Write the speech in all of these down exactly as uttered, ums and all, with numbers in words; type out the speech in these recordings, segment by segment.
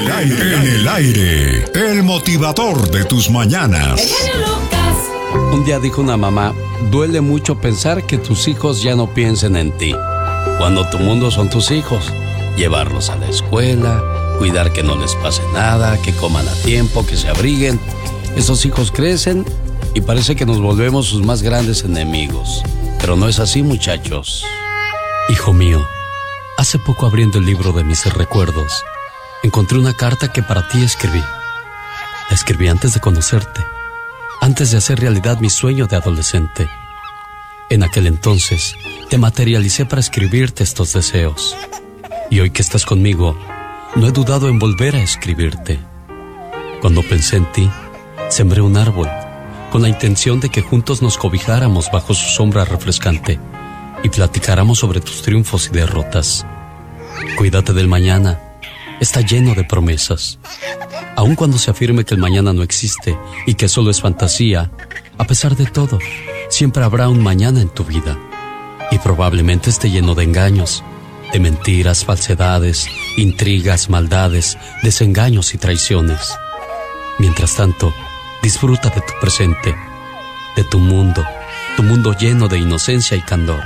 el aire, en el aire, el motivador de tus mañanas. Un día dijo una mamá: duele mucho pensar que tus hijos ya no piensen en ti, cuando tu mundo son tus hijos. Llevarlos a la escuela, cuidar que no les pase nada, que coman a tiempo, que se abriguen. Esos hijos crecen y parece que nos volvemos sus más grandes enemigos. Pero no es así, muchachos. Hijo mío, hace poco abriendo el libro de mis recuerdos, encontré una carta que para ti escribí. La escribí antes de conocerte, antes de hacer realidad mi sueño de adolescente. En aquel entonces, te materialicé para escribirte estos deseos. Y hoy que estás conmigo, no he dudado en volver a escribirte. Cuando pensé en ti, sembré un árbol, con la intención de que juntos nos cobijáramos bajo su sombra refrescante y platicáramos sobre tus triunfos y derrotas. Cuídate del mañana, está lleno de promesas. Aun cuando se afirme que el mañana no existe y que solo es fantasía, a pesar de todo, siempre habrá un mañana en tu vida. Y probablemente esté lleno de engaños, de mentiras, falsedades, intrigas, maldades, desengaños y traiciones. Mientras tanto, disfruta de tu presente, de tu mundo, tu mundo lleno de inocencia y candor.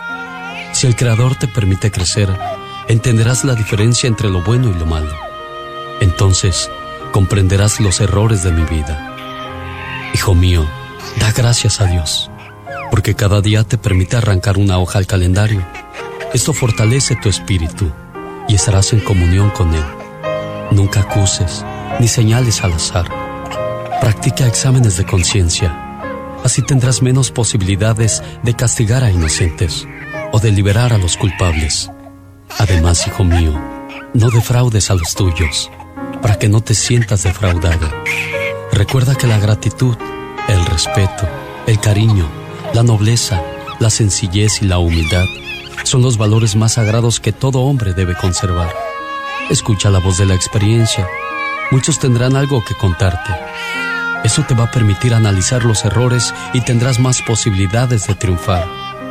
Si el Creador te permite crecer, entenderás la diferencia entre lo bueno y lo malo. Entonces, comprenderás los errores de mi vida. Hijo mío, da gracias a Dios, porque cada día te permite arrancar una hoja al calendario. Esto fortalece tu espíritu y estarás en comunión con Él. Nunca acuses ni señales al azar. Practica exámenes de conciencia. Así tendrás menos posibilidades de castigar a inocentes o de liberar a los culpables. Además, hijo mío, no defraudes a los tuyos, para que no te sientas defraudado. Recuerda que la gratitud, el respeto, el cariño, la nobleza, la sencillez y la humildad son los valores más sagrados que todo hombre debe conservar. Escucha la voz de la experiencia. Muchos tendrán algo que contarte. Eso te va a permitir analizar los errores y tendrás más posibilidades de triunfar.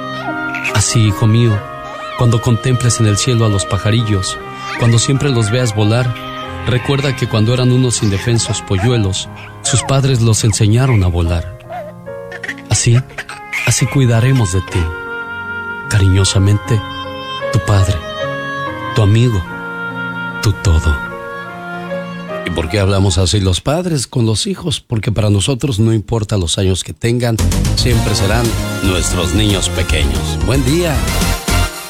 Así, hijo mío, cuando contemples en el cielo a los pajarillos, cuando siempre los veas volar, recuerda que cuando eran unos indefensos polluelos, sus padres los enseñaron a volar. Así, así cuidaremos de ti. Cariñosamente, tu padre, tu amigo, tu todo. ¿Y por qué hablamos así los padres con los hijos? Porque para nosotros no importa los años que tengan, siempre serán nuestros niños pequeños. Buen día.